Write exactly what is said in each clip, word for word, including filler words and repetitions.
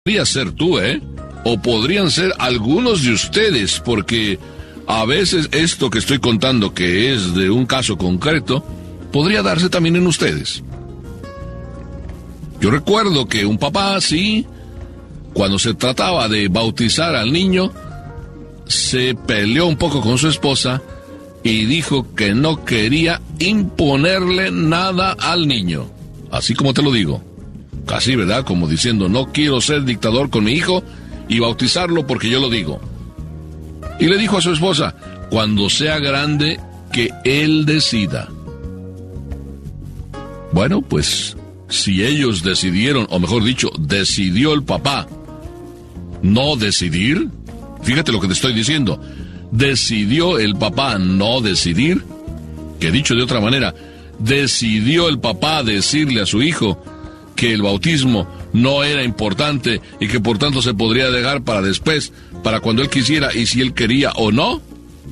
Podría ser tú, ¿eh? O podrían ser algunos de ustedes, porque a veces esto que estoy contando, que es de un caso concreto, podría darse también en ustedes. Yo recuerdo que un papá, sí, cuando se trataba de bautizar al niño, se peleó un poco con su esposa y dijo que no quería imponerle nada al niño. Así como te lo digo. Casi, ¿verdad? Como diciendo, no quiero ser dictador con mi hijo y bautizarlo porque yo lo digo. Y le dijo a su esposa, cuando sea grande, que él decida. Bueno, pues, si ellos decidieron, o mejor dicho, decidió el papá no decidir, fíjate lo que te estoy diciendo, decidió el papá no decidir, que dicho de otra manera, decidió el papá decirle a su hijo que el bautismo no era importante y que por tanto se podría dejar para después, para cuando él quisiera y si él quería o no.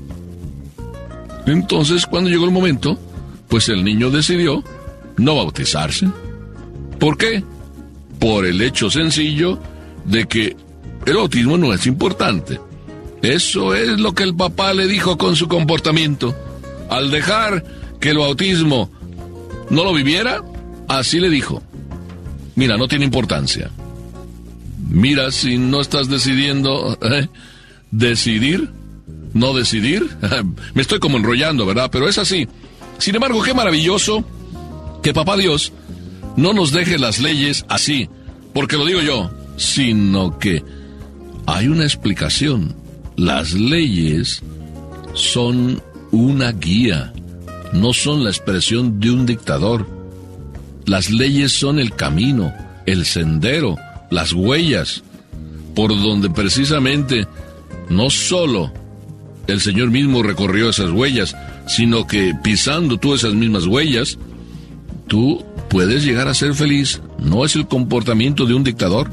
Entonces, cuando llegó el momento, pues el niño decidió no bautizarse. ¿Por qué? Por el hecho sencillo de que el bautismo no es importante. Eso es lo que el papá le dijo con su comportamiento. Al dejar que el bautismo no lo viviera, así le dijo. Mira, no tiene importancia. Mira, si no estás decidiendo ¿eh? decidir, no decidir. Me estoy como enrollando, ¿verdad? Pero es así. Sin embargo, qué maravilloso que Papá Dios no nos deje las leyes así, porque lo digo yo, sino que hay una explicación. Las leyes son una guía, no son la expresión de un dictador. Las leyes son el camino, el sendero, las huellas, por donde precisamente no solo el Señor mismo recorrió esas huellas, sino que pisando tú esas mismas huellas, tú puedes llegar a ser feliz. No es el comportamiento de un dictador.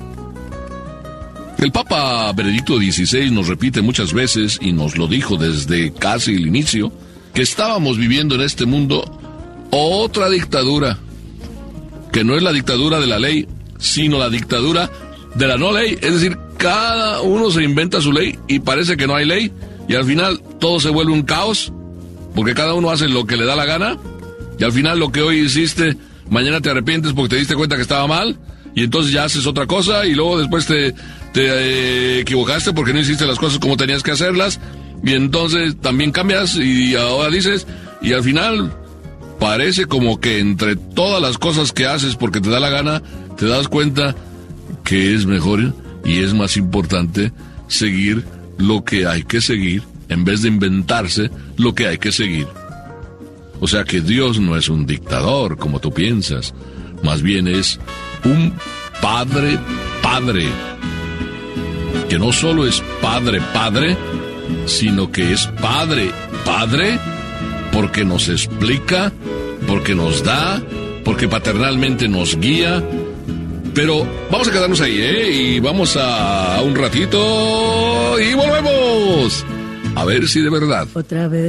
El Papa Benedicto dieciséis nos repite muchas veces, y nos lo dijo desde casi el inicio, que estábamos viviendo en este mundo otra dictadura, que no es la dictadura de la ley, sino la dictadura de la no ley. Es decir, cada uno se inventa su ley y parece que no hay ley, y al final todo se vuelve un caos, porque cada uno hace lo que le da la gana, y al final lo que hoy hiciste, mañana te arrepientes porque te diste cuenta que estaba mal, y entonces ya haces otra cosa, y luego después te, te eh, equivocaste porque no hiciste las cosas como tenías que hacerlas, y entonces también cambias, y ahora dices, y al final parece como que entre todas las cosas que haces porque te da la gana, te das cuenta que es mejor y es más importante seguir lo que hay que seguir en vez de inventarse lo que hay que seguir. O sea que Dios no es un dictador como tú piensas, más bien es un padre padre, que no solo es padre padre, sino que es padre padre porque nos explica, porque nos da, porque paternalmente nos guía. Pero vamos a quedarnos ahí, ¿eh? Y vamos a, a un ratito y volvemos. A ver si de verdad. Otra vez.